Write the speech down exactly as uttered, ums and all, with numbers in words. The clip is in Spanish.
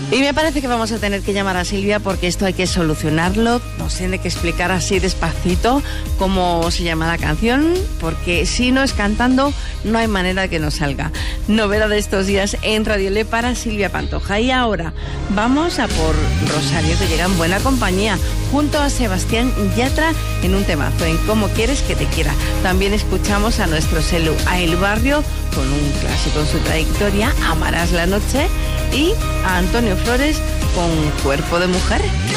Y me parece que vamos a tener que llamar a Silvia porque esto hay que solucionarlo. Nos tiene que explicar así despacito cómo se llama la canción, porque si no es cantando, no hay manera de que nos salga. Novedad de estos días en Radio Le para Silvia Pantoja. Y ahora vamos a por Rosario, que llega en buena compañía, junto a Sebastián Yatra en un temazo, en Cómo quieres que te quiera. También escuchamos a nuestro Selu, a El Barrio, con un clásico en su trayectoria, Amarás la noche, y a Antonio Flores con Cuerpo de mujer.